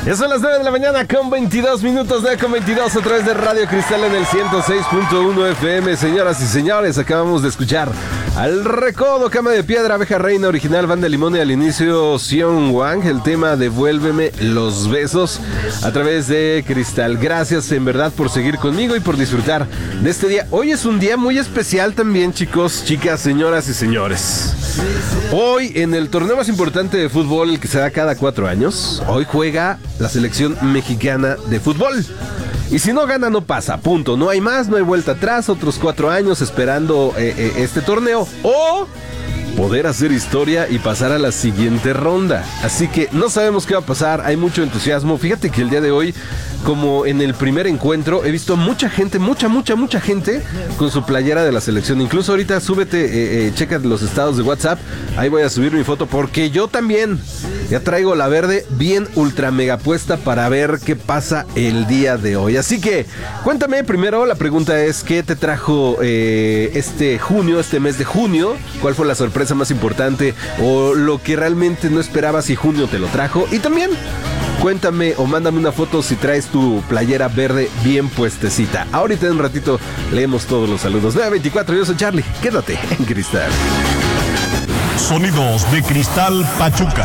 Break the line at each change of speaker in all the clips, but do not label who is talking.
Ya son las 9 de la mañana con 22 minutos, 9 con 22 a través de Radio Cristal en el 106.1 FM. Señoras y señores, acabamos de escuchar al Recodo, Cama de Piedra, Abeja Reina, original, Banda Limón y al inicio Sion Wang, el tema Devuélveme los besos a través de Cristal. Gracias en verdad por seguir conmigo y por disfrutar de este día. Hoy es un día muy especial también, chicos, chicas, señoras y señores. Hoy en el torneo más importante de fútbol, el que se da cada 4 años, hoy juega la selección mexicana de fútbol. Y si no gana, no pasa, punto. No hay más, no hay vuelta atrás. Otros 4 años esperando este torneo. O poder hacer historia y pasar a la siguiente ronda. Así que no sabemos qué va a pasar. Hay mucho entusiasmo. Fíjate que el día de hoy, como en el primer encuentro, he visto mucha gente, mucha gente con su playera de la selección. Incluso ahorita súbete, checa los estados de WhatsApp. Ahí voy a subir mi foto porque yo también ya traigo la verde bien ultra mega puesta para ver qué pasa el día de hoy. Así que cuéntame primero, la pregunta es: ¿qué te trajo este mes de junio? ¿Cuál fue la sorpresa más importante o lo que realmente no esperabas y junio te lo trajo? Y también cuéntame o mándame una foto si traes tu playera verde bien puestecita. Ahorita en un ratito leemos todos los saludos. 9:24, yo soy Charlie. Quédate en Cristal.
Sonidos de Cristal Pachuca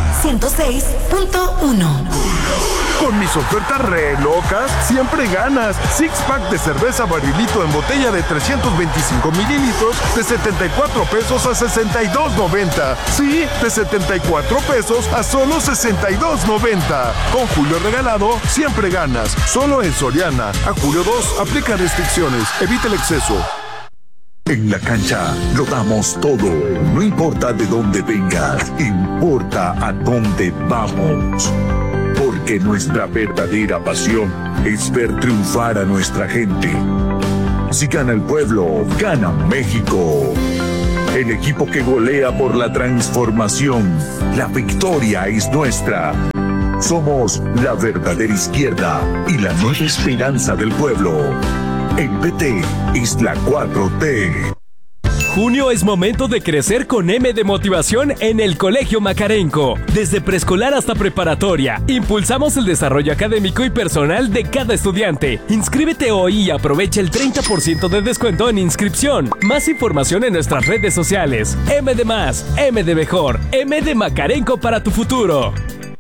106.1.
Con mis ofertas re locas, siempre ganas. Six pack de cerveza Barrilito en botella de 325 mililitros de 74 pesos a 62.90. Sí, de 74 pesos a solo 62.90. Con Julio regalado, siempre ganas. Solo en Soriana. A julio 2, aplica restricciones. Evita el exceso.
En la cancha lo damos todo. No importa de dónde vengas, importa a dónde vamos. Porque nuestra verdadera pasión es ver triunfar a nuestra gente. Si gana el pueblo, gana México. El equipo que golea por la transformación. La victoria es nuestra. Somos la verdadera izquierda y la nueva esperanza del pueblo. El PT es la 4T.
Junio es momento de crecer con M de Motivación en el Colegio Macarenco. Desde preescolar hasta preparatoria, impulsamos el desarrollo académico y personal de cada estudiante. Inscríbete hoy y aprovecha el 30% de descuento en inscripción. Más información en nuestras redes sociales. M de más, M de mejor, M de Macarenco para tu futuro.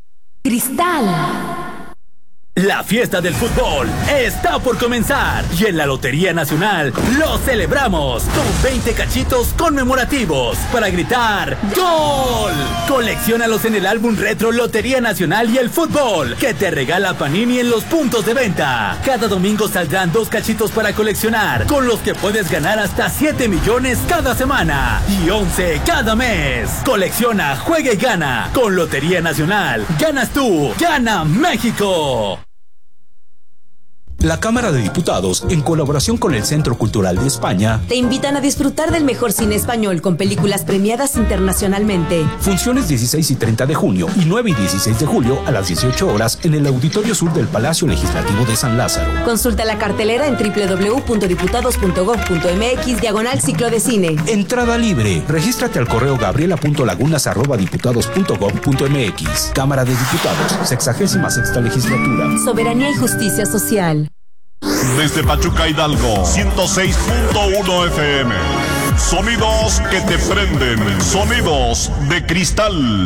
Cristal.
La fiesta del fútbol está por comenzar y en la Lotería Nacional lo celebramos con 20 cachitos conmemorativos para gritar ¡Gol! Colecciónalos en el álbum retro Lotería Nacional y el Fútbol que te regala Panini en los puntos de venta. Cada domingo saldrán 2 cachitos para coleccionar, con los que puedes ganar hasta 7 millones cada semana y 11 cada mes. Colecciona, juega y gana. Con Lotería Nacional, ganas tú, gana México.
La Cámara de Diputados, en colaboración con el Centro Cultural de España,
te invitan a disfrutar del mejor cine español con películas premiadas internacionalmente.
Funciones 16 y 30 de junio y 9 y 16 de julio a las 18 horas en el Auditorio Sur del Palacio Legislativo de San Lázaro.
Consulta la cartelera en www.diputados.gov.mx/ciclo de cine.
Entrada libre. Regístrate al correo gabriela.lagunas@diputados.gov.mx. Cámara de Diputados, 66ª Legislatura.
Soberanía y justicia social.
Desde Pachuca, Hidalgo, 106.1 FM. Sonidos que te prenden. Sonidos de Cristal.